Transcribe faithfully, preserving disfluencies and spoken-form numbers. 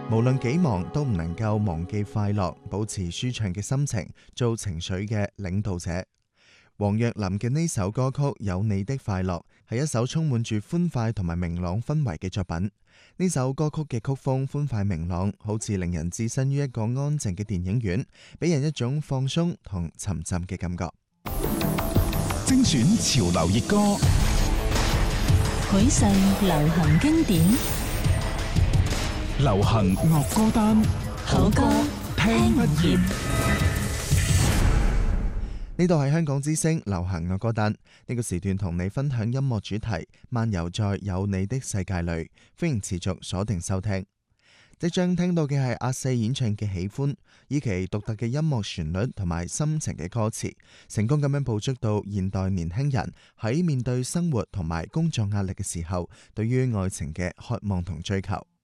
無論幾忙都唔能夠忘記快樂，保持舒暢嘅心情，做情緒嘅領導者。黃若琳嘅呢首歌曲《有你的快樂》係一首充滿住歡快同埋明朗氛圍嘅作品。呢首歌曲嘅曲風歡快明朗，好似令人置身於一個安靜嘅電影院，俾人一種放鬆同沉浸嘅感覺。 精選潮流熱歌， 許世流行經典， 流行樂歌單， 好歌聽不厭。 呢度係香港之聲流行樂歌單，呢個時段同你分享音樂主題，漫遊在有你的世界裏，歡迎持續鎖定收聽。即將聽到嘅係阿四演唱嘅《喜歡》，以其獨特嘅音樂旋律同埋深情嘅歌詞，成功咁樣捕捉到現代年輕人喺面對生活同埋工作壓力嘅時候，對於愛情嘅渴望同追求。